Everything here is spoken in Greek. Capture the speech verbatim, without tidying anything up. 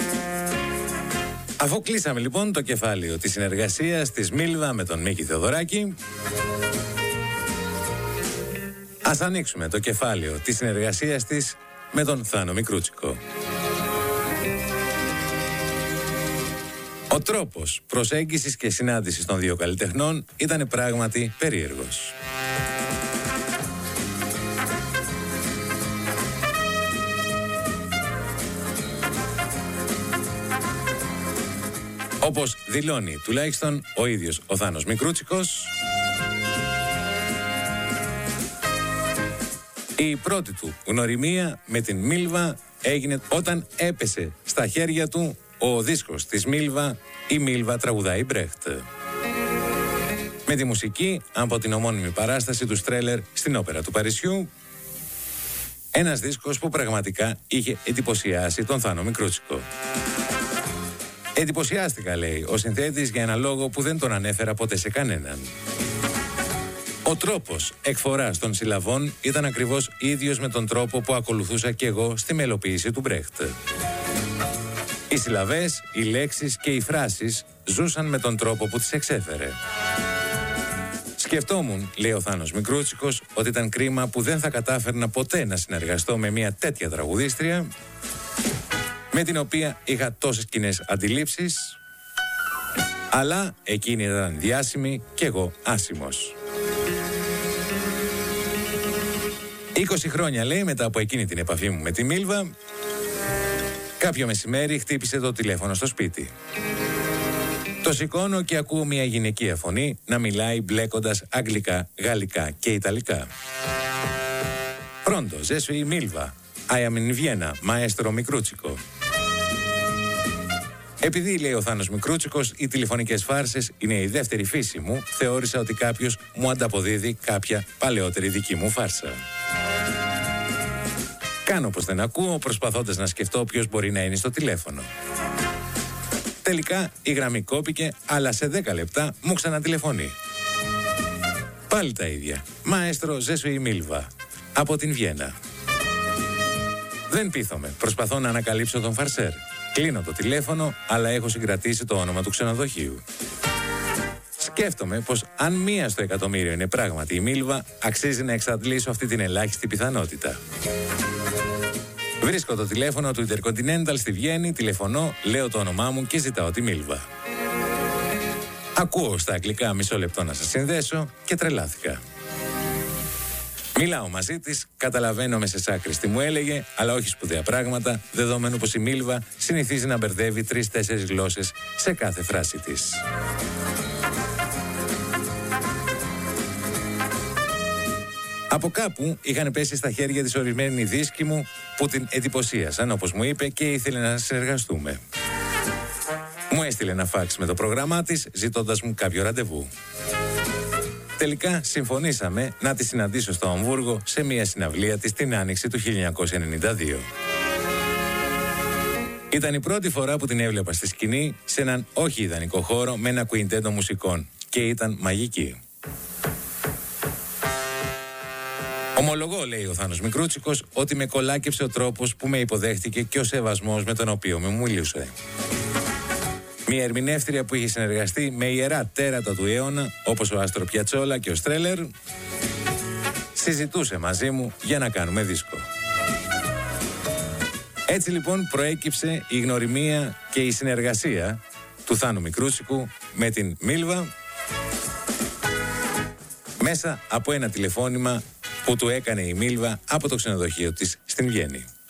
Αφού κλείσαμε λοιπόν το κεφάλαιο της συνεργασίας της Μίλβα με τον Μίκη Θεοδωράκη, ας ανοίξουμε το κεφάλαιο της συνεργασίας της με τον Θάνο Μικρούτσικο. Ο τρόπος προσέγγισης και συνάντησης των δύο καλλιτεχνών ήταν πράγματι περίεργος. Όπως δηλώνει τουλάχιστον ο ίδιος ο Θάνος Μικρούτσικος, η πρώτη του γνωριμία με την Μίλβα έγινε όταν έπεσε στα χέρια του ο δίσκος της Μίλβα, η Μίλβα τραγουδάει Μπρέχτ, με τη μουσική από την ομώνυμη παράσταση του Στρέλερ στην Όπερα του Παρισιού. Ένας δίσκος που πραγματικά είχε εντυπωσιάσει τον Θάνο Μικρούτσικο. Εντυπωσιάστηκα, λέει ο συνθέτης, για ένα λόγο που δεν τον ανέφερα ποτέ σε κανέναν. Ο τρόπος εκφοράς των συλλαβών ήταν ακριβώς ίδιος με τον τρόπο που ακολουθούσα και εγώ στη μελοποίηση του Μπρέχτ. Οι συλλαβές, οι λέξεις και οι φράσεις ζούσαν με τον τρόπο που τις εξέφερε. Σκεφτόμουν, λέει ο Θάνος Μικρούτσικος, ότι ήταν κρίμα που δεν θα κατάφερνα ποτέ να συνεργαστώ με μια τέτοια τραγουδίστρια, με την οποία είχα τόσες κοινές αντιλήψεις, αλλά εκείνη ήταν διάσημη και εγώ άσημος. είκοσι χρόνια, λέει, μετά από εκείνη την επαφή μου με τη Μίλβα, κάποιο μεσημέρι χτύπησε το τηλέφωνο στο σπίτι. Το σηκώνω και ακούω μια γυναικεία φωνή να μιλάει μπλέκοντας αγγλικά, γαλλικά και ιταλικά. Pronto, je suis Milva. I am in Vienna, maestro Μικρούτσικο. Επειδή, λέει ο Θάνος Μικρούτσικος, οι τηλεφωνικές φάρσες είναι η δεύτερη φύση μου, θεώρησα ότι κάποιος μου ανταποδίδει κάποια παλαιότερη δική μου φάρσα. Κάνω πως δεν ακούω, προσπαθώντας να σκεφτώ ποιος μπορεί να είναι στο τηλέφωνο. Τελικά η γραμμή κόπηκε, αλλά σε δέκα λεπτά μου ξανατηλεφωνεί. Πάλι τα ίδια. Μαέστρο Ζέσου η Μίλβα, από την Βιέννα. Δεν πείθομαι. Προσπαθώ να ανακαλύψω τον φαρσέρ. Κλείνω το τηλέφωνο, αλλά έχω συγκρατήσει το όνομα του ξενοδοχείου. Σκέφτομαι πως αν μία στο εκατομμύριο είναι πράγματι η Μίλβα, αξίζει να εξαντλήσω αυτή την ελάχιστη πιθανότητα. Βρίσκω το τηλέφωνο του Intercontinental στη Βιέννη, τηλεφωνώ, λέω το όνομά μου και ζητάω τη Μίλβα. Ακούω στα αγγλικά μισό λεπτό να σας συνδέσω και τρελάθηκα. Μιλάω μαζί της, καταλαβαίνω με σε άκρης τι μου έλεγε, αλλά όχι σπουδαία πράγματα, δεδομένου πως η Μίλβα συνηθίζει να μπερδεύει τρεις-τέσσερις γλώσσες σε κάθε φράση της. Από κάπου είχαν πέσει στα χέρια της ορισμένοι δίσκοι μου που την εντυπωσίασαν, όπως μου είπε, και ήθελε να συνεργαστούμε. Μου έστειλε ένα φάξ με το πρόγραμμά της, ζητώντας μου κάποιο ραντεβού. Τελικά συμφωνήσαμε να τη συναντήσω στο Αμβούργο σε μια συναυλία της την Άνοιξη του χίλια εννιακόσια ενενήντα δύο. Ήταν η πρώτη φορά που την έβλεπα στη σκηνή σε έναν όχι ιδανικό χώρο με ένα κουιντέντο μουσικών και ήταν μαγική. Ομολογώ, λέει ο Θάνος Μικρούτσικος, ότι με κολάκεψε ο τρόπος που με υποδέχτηκε και ο σεβασμός με τον οποίο με μιλούσε. Μια ερμηνεύτρια που είχε συνεργαστεί με ιερά τέρατα του αιώνα, όπως ο Άστρο Πιατσόλα και ο Στρέλερ, συζητούσε μαζί μου για να κάνουμε δίσκο. Έτσι λοιπόν προέκυψε η γνωριμία και η συνεργασία του Θάνου Μικρούτσικου με την Μίλβα μέσα από ένα τηλεφώνημα που του έκανε η Μίλβα από το ξενοδοχείο της στην Βιέννη.